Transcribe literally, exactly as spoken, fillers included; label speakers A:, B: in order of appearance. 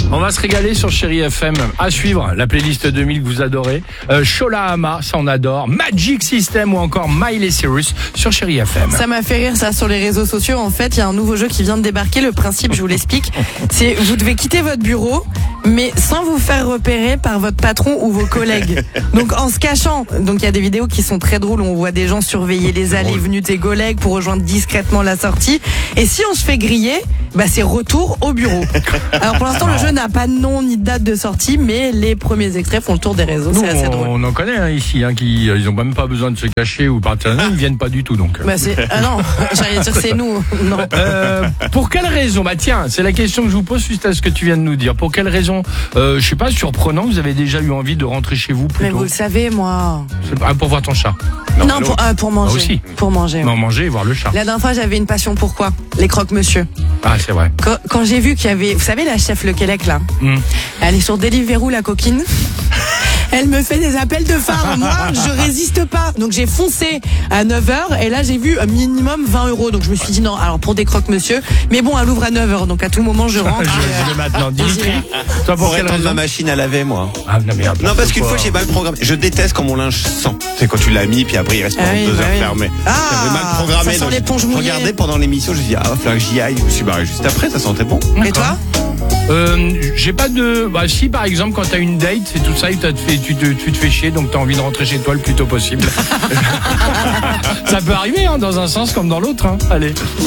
A: On va se régaler sur Chéri F M. À suivre, la playlist deux mille que vous adorez. Euh, Shola Ama, ça on adore. Magic System ou encore Miley Cyrus sur Chéri F M.
B: Ça m'a fait rire ça sur les réseaux sociaux. En fait, il y a un nouveau jeu qui vient de débarquer. Le principe, je vous l'explique. C'est vous devez quitter votre bureau, mais sans vous faire repérer par votre patron ou vos collègues. Donc en se cachant. Donc il y a des vidéos qui sont très drôles où on voit des gens surveiller les allées et venues des collègues pour rejoindre discrètement la sortie. Et si on se fait griller, bah c'est retour au bureau. Alors pour l'instant, le jeu n'a pas de nom ni de date de sortie, mais les premiers extraits font le tour des réseaux.
A: Nous,
B: C'est assez
A: on,
B: drôle.
A: on en connaît hein, ici, hein, qui ils ont même pas besoin de se cacher ou partir. Ils viennent pas du tout donc.
B: Bah c'est ah non, j'allais dire c'est nous. Non.
A: Euh, pour quelle raison? Bah tiens, c'est la question que je vous pose suite à ce que tu viens de nous dire. Pour quelle raison, euh, je sais pas, surprenant, vous avez déjà eu envie de rentrer chez vous plus
B: Mais
A: tôt?
B: vous le savez, moi.
A: Ah, pour voir ton chat.
B: Non, non pour, ah, pour manger.
A: Ah, aussi.
B: Pour manger.
A: Non,
B: Ouais.
A: manger et voir le chat.
B: La dernière fois, j'avais une passion pour quoi? Les croque-monsieur.
A: Ah, c'est vrai.
B: Quand, quand j'ai vu qu'il y avait, vous savez, la chef Le Quélec là,
A: Mm.
B: elle est sur Deliveroo, la coquine. Elle me fait des appels de phare. Moi, je résiste pas. Donc, j'ai foncé à neuf heures et là, j'ai vu un minimum vingt euros. Donc, je me suis dit non, alors pour des croque-monsieur. Mais bon, elle ouvre à neuf heures. Donc, à tout moment, je rentre.
A: Je vais maintenant. Dimitri, toi pour
C: Pour
A: quelle
C: étendre
A: raison?
C: ma machine à laver, moi.
A: Ah, non, merde.
C: Non, parce qu'une fois, j'ai mal programmé. Je déteste quand mon linge sent. C'est quand tu l'as mis, puis après, il reste pendant
B: Ah oui,
C: deux
B: bah
C: heures
B: oui.
C: fermé.
B: Ah,
C: J'avais mal programmé.
B: ça sent
C: donc
B: l'éponge
C: je
B: mouillée.
C: regardais pendant l'émission, je me dis, ah, il faut que j'y aille. Je me suis barré juste après, ça sentait bon.
B: Et toi?
A: Euh, j'ai pas de. Bah, si par exemple, quand t'as une date, c'est tout ça, et t'as te fait, tu, te, tu te fais chier, donc t'as envie de rentrer chez toi le plus tôt possible. Ça peut arriver, hein, dans un sens comme dans l'autre. Hein. Allez.